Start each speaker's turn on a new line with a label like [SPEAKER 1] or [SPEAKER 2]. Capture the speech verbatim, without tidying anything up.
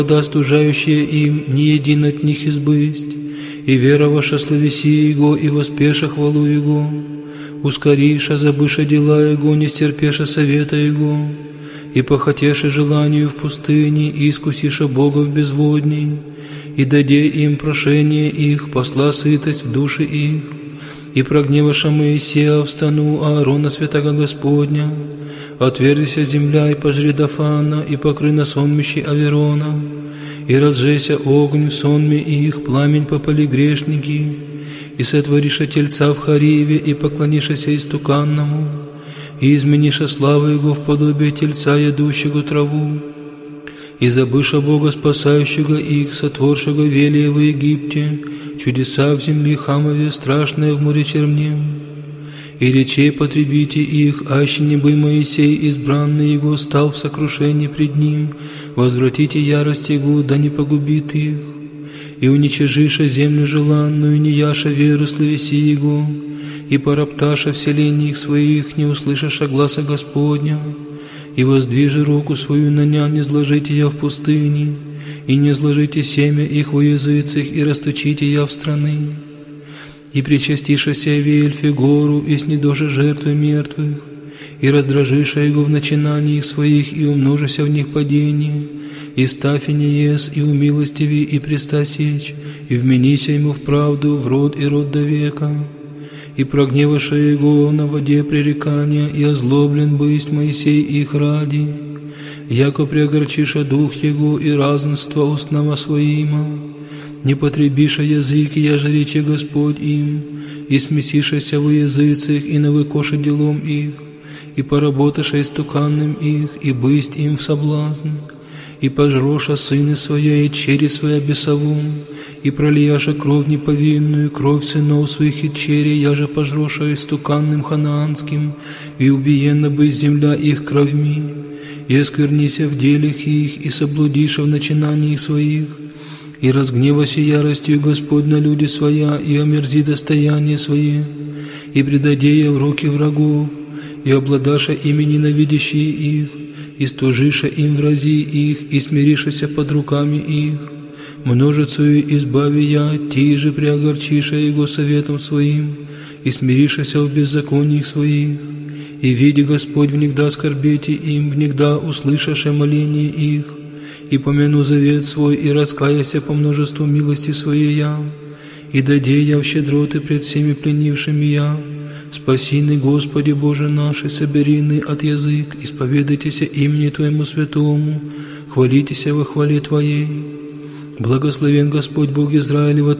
[SPEAKER 1] да стужающие им, не един от них избысть, и вера ваша славеси Его, и воспеша хвалу Его, ускориша, забыша дела Его, не стерпеша совета Его, и похотеша желанию в пустыне, и искусиша Бога в безводней, и даде им прошение их, посла сытость в души их, и прогневаша Моисея в стану Аарона святого Господня, отвердися земля и пожри Дафана, и покры на сонмище Аверона, и разжеся огонь в сонме их, пламень попали грешники, и сотвориша тельца в Хариве, и поклонишася истуканному, и измениша славу Его в подобие тельца, ядущего траву, и забыша Бога, спасающего их, сотворшего велия в Египте, чудеса в земле Хамове, страшное в море Чернем. И речей потребите их, аще не бы Моисей, избранный Его, стал в сокрушении пред Ним, возвратите ярость Его, да не погубит их. И уничижиша землю желанную, не яша веру славеси Его, и поропташа вселений их своих, не услышаша гласа Господня, и воздвижи руку свою на ня, не зложите я в пустыне, и не зложите семя их во языцах, и расточите я в страны. И причастишася Вельфе гору, и снедожи жертвы мертвых, и раздражиша Его в начинаниях своих, и умножися в них падение, и ставь не ес, и умилостиви, и преста сечь, и вменися Ему в правду, в род и род до века. И прогневаша Его на воде пререкания, и озлоблен бысть Моисей их ради, яко преогорчиша дух Его и разнство устного своима, не потребиша языки, яже речи Господь им, и смесишася во языцах, и навыкоша делом их, и поработаша истуканным их, и бысть им в соблазн, и пожроша сыны своя, и чери своя бесовом, и пролияша кровь неповинную, кровь сынов своих и чери, яже пожроша истуканным ханаанским, и убиена бы земля их кровьми, и осквернися в делях их, и соблудиша в начинаниях своих, и разгневася яростью Господь на люди своя, и омерзи достояние свое, и предаде я в руки врагов, и обладаша ими ненавидящие их, и стужиша им врази их, и смиришася под руками их, множицею избави я, ти же преогорчиша Его советом своим, и смиришася в беззакониях своих, и види Господь внегда скорбете им, внегда услышаше моление их, и помяну завет свой, и раскаяся по множеству милости своей я, и даде я в щедроты пред всеми пленившими я. Спасины, Господи Боже наш, и соберины от язык, исповедайтеся имени Твоему святому, хвалитеся во хвале Твоей. Благословен Господь Бог Израилева,